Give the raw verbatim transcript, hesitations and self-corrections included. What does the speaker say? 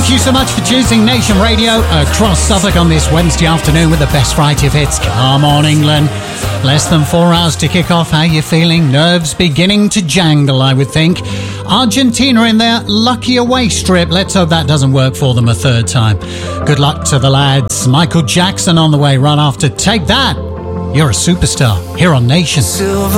Thank you so much for choosing Nation Radio across Suffolk on this Wednesday afternoon with the best variety of hits. Come on, England. Less than four hours to kick off. How you feeling? Nerves beginning to jangle, I would think. Argentina in their lucky away strip. Let's hope that doesn't work for them a third time. Good luck to the lads. Michael Jackson on the way right after Take That. You're a superstar here on Nation. Silver